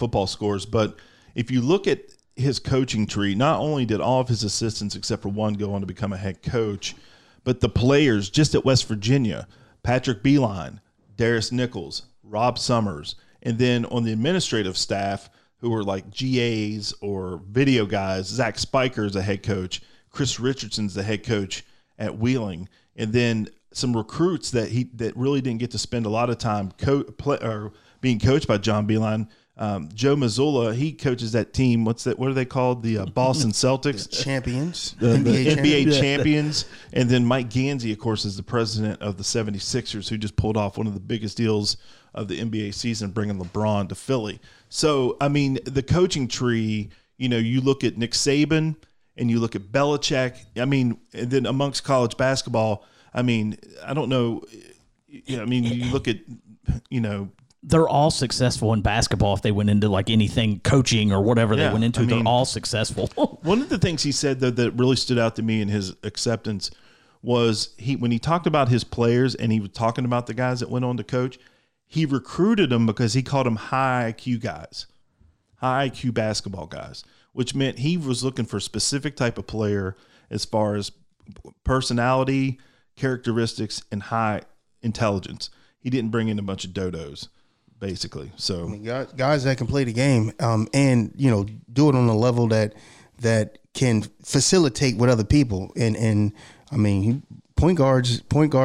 football scores. But if you look at his coaching tree, not only did all of his assistants except for one go on to become a head coach, but the players just at West Virginia, Patrick Beilein, Darius Nichols, Rob Summers, and then on the administrative staff who were like GAs or video guys, Zach Spiker is a head coach, Chris Richardson's the head coach at Wheeling, and then some recruits that really didn't get to spend a lot of time being coached by John Beilein. Joe Mazzulla, he coaches that team. What are they called? The Boston Celtics. The champions. The NBA champions. And then Mike Gansey, of course, is the president of the 76ers, who just pulled off one of the biggest deals of the NBA season, bringing LeBron to Philly. So, I mean, the coaching tree, you look at Nick Saban and you look at Belichick. I mean, and then amongst college basketball, I mean, I don't know. I mean, you look at, they're all successful in basketball if they went into like anything coaching or whatever they went into. They're all successful. One of the things he said that really stood out to me in his acceptance was when he talked about his players and he was talking about the guys that went on to coach, he recruited them because he called them high IQ guys, high IQ basketball guys, which meant he was looking for a specific type of player as far as personality, characteristics, and high intelligence. He didn't bring in a bunch of dodos, basically. So guys that can play the game, and do it on a level that can facilitate with other people. And I mean, point guards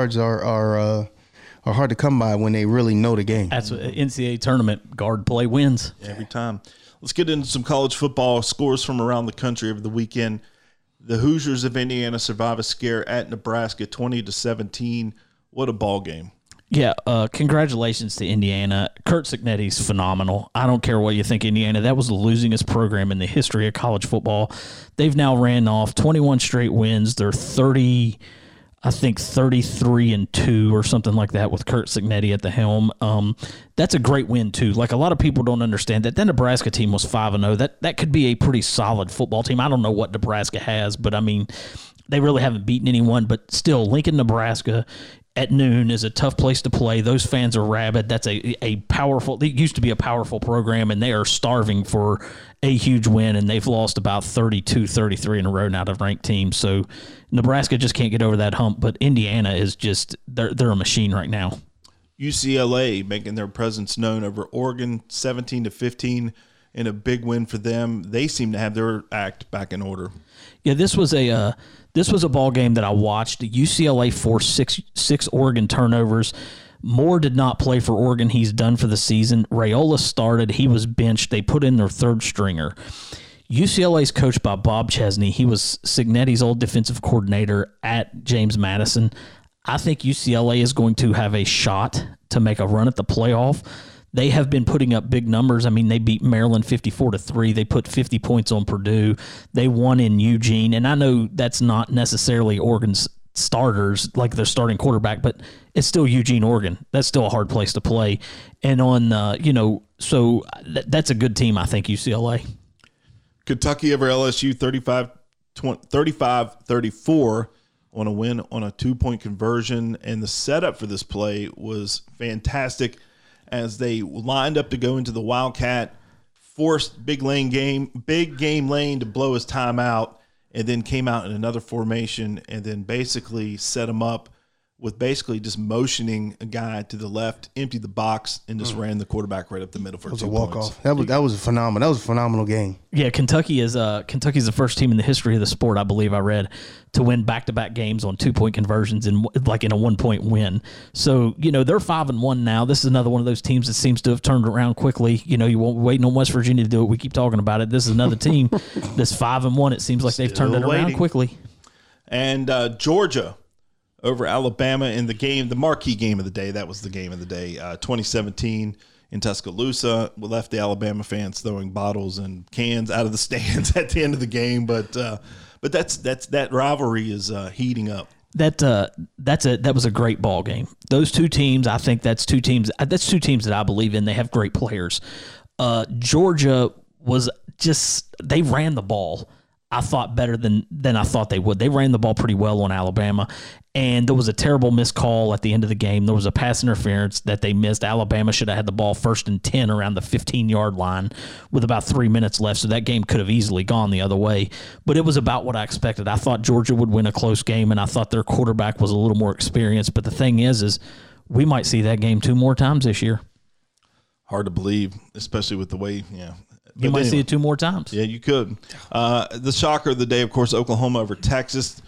are hard to come by when they really know the game. That's what NCAA tournament guard play wins every time. Let's get into some college football scores from around the country over the weekend. The Hoosiers of Indiana survive a scare at Nebraska, 20-17. What a ball game! Yeah, congratulations to Indiana. Curt Cignetti's phenomenal. I don't care what you think, Indiana. That was the losingest program in the history of college football. They've now ran off 21 straight wins. They're 33-2 or something like that with Curt Cignetti at the helm. That's a great win, too. Like, a lot of people don't understand that Nebraska team was 5-0. That could be a pretty solid football team. I don't know what Nebraska has, but, I mean, they really haven't beaten anyone. But still, Lincoln, Nebraska at noon is a tough place to play. Those fans are rabid. That's a powerful – it used to be a powerful program, and they are starving for a huge win, and they've lost about 32, 33 in a row now to ranked teams. So Nebraska just can't get over that hump, but Indiana is just – they're a machine right now. UCLA making their presence known over Oregon, 17-15, in a big win for them. They seem to have their act back in order. Yeah, this was a ball game that I watched. UCLA forced six Oregon turnovers. Moore did not play for Oregon. He's done for the season. Raiola started. He was benched. They put in their third stringer. UCLA's coached by Bob Chesney. He was Cignetti's old defensive coordinator at James Madison. I think UCLA is going to have a shot to make a run at the playoff. They have been putting up big numbers. I mean, they beat Maryland 54-3. They put 50 points on Purdue. They won in Eugene. And I know that's not necessarily Oregon's starters, like their starting quarterback, but it's still Eugene, Oregon. That's still a hard place to play. And so that's a good team, I think, UCLA. Kentucky over LSU 35-34 on a win on a 2-point conversion. And the setup for this play was fantastic as they lined up to go into the Wildcat, forced Big Game Lane to blow his timeout, and then came out in another formation and then basically set him up with basically just motioning a guy to the left, emptied the box, and just ran the quarterback right up the middle for 2 points. That was a walk-off. That was phenomenal. That was a phenomenal game. Yeah, Kentucky's the first team in the history of the sport, I believe I read, to win back-to-back games on 2-point conversions in a 1-point win. So, they're 5-1 now. This is another one of those teams that seems to have turned around quickly. You won't waiting on West Virginia to do it. We keep talking about it. This is another team that's 5-1. It seems like they've turned it around quickly. And Georgia over Alabama in the marquee game of the day. That was the game of the day. 2017 in Tuscaloosa. We left the Alabama fans throwing bottles and cans out of the stands at the end of the game. But that rivalry is heating up. That was a great ball game. Those two teams, I think that's two teams that I believe in. They have great players. Georgia was they ran the ball. I thought better than I thought they would. They ran the ball pretty well on Alabama, and there was a terrible missed call at the end of the game. There was a pass interference that they missed. Alabama should have had the ball 1st and 10 around the 15-yard line with about 3 minutes left, so that game could have easily gone the other way. But it was about what I expected. I thought Georgia would win a close game, and I thought their quarterback was a little more experienced. But the thing is we might see that game 2 more times this year. Hard to believe, especially with the way, You might see it 2 more times. Yeah, you could. The shocker of the day, of course, Oklahoma over Texas,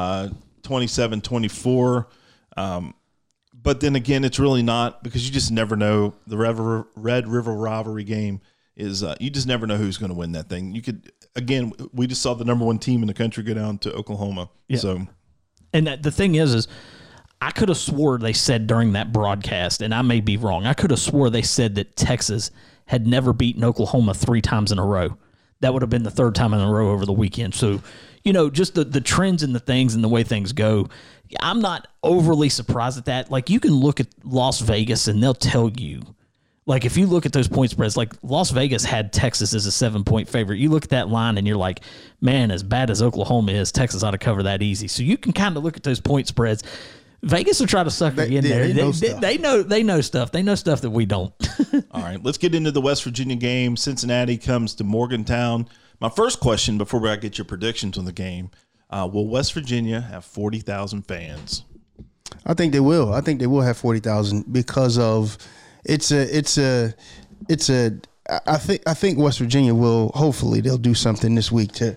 27-24. But then again, it's really not, because you just never know. The Red River rivalry game is you just never know who's going to win that thing. You could, again, we just saw the number 1 team in the country go down to Oklahoma. Yeah. So, and the thing is I could have swore they said during that broadcast, and I may be wrong, I could have swore they said that Texas had never beaten Oklahoma 3 times in a row. That would have been the 3rd time in a row over the weekend. So, just the trends and the things and the way things go, I'm not overly surprised at that. Like, you can look at Las Vegas and they'll tell you, like, if you look at those point spreads, like Las Vegas had Texas as a 7-point favorite. You look at that line and you're like, man, as bad as Oklahoma is, Texas ought to cover that easy. So you can kind of look at those point spreads. Vegas will try to sucker you in there. They know stuff. They know stuff that we don't. All right, let's get into the West Virginia game. Cincinnati comes to Morgantown. My first question before I get your predictions on the game, will West Virginia have 40,000 fans? I think they will. I think they will have 40,000 because of I think West Virginia will, hopefully they'll do something this week to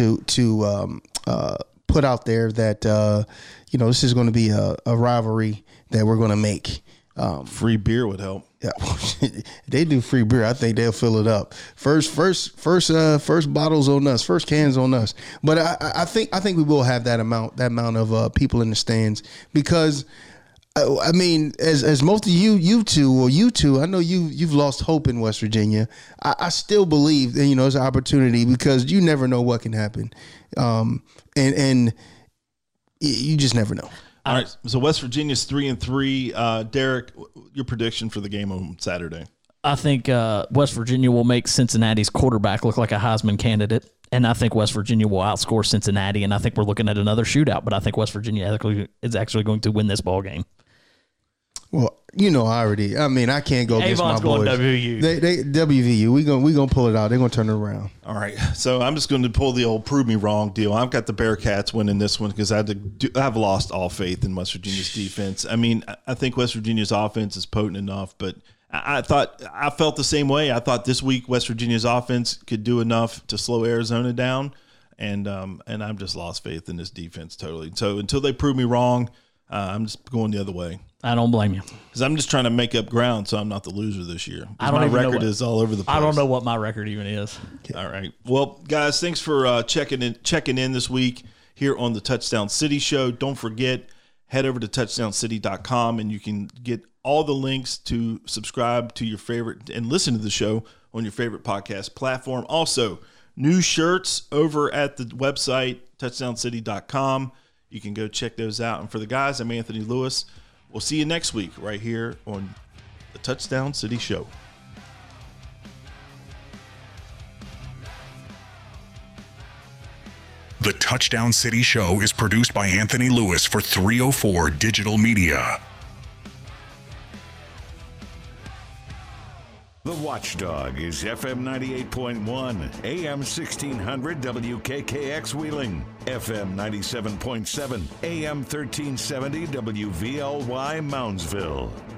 put out there that this is going to be a rivalry that we're going to make. Free beer would help. Yeah, they do free beer. I think they'll fill it up. First bottles on us. First cans on us. But I think we will have that amount of people in the stands, because I mean, as most of you two, I know you've lost hope in West Virginia. I still believe that it's an opportunity, because you never know what can happen, and you just never know. All right, so West Virginia's 3-3. Derek, your prediction for the game on Saturday? I think West Virginia will make Cincinnati's quarterback look like a Heisman candidate, and I think West Virginia will outscore Cincinnati, and I think we're looking at another shootout, but I think West Virginia is actually going to win this ball game. Well, I can't go against my boys. Going WVU. They WVU. We gonna pull it out. They're gonna turn it around. All right. So I'm just going to pull the old prove me wrong deal. I've got the Bearcats winning this one, because I've lost all faith in West Virginia's defense. I mean, I think West Virginia's offense is potent enough, but I felt the same way. I thought this week West Virginia's offense could do enough to slow Arizona down, and I've just lost faith in this defense totally. So until they prove me wrong, I'm just going the other way. I don't blame you, because I'm just trying to make up ground so I'm not the loser this year. My record is all over the place. I don't know what my record even is. All right. Well, guys, thanks for checking in this week here on the Touchdown City Show. Don't forget, head over to touchdowncity.com and you can get all the links to subscribe to your favorite and listen to the show on your favorite podcast platform. Also, new shirts over at the website, touchdowncity.com. You can go check those out. And for the guys, I'm Anthony Lewis. We'll see you next week right here on the Touchdown City Show. The Touchdown City Show is produced by Anthony Lewis for 304 Digital Media. The Watchdog is FM 98.1, AM 1600 WKKX Wheeling, FM 97.7, AM 1370 WVLY Moundsville.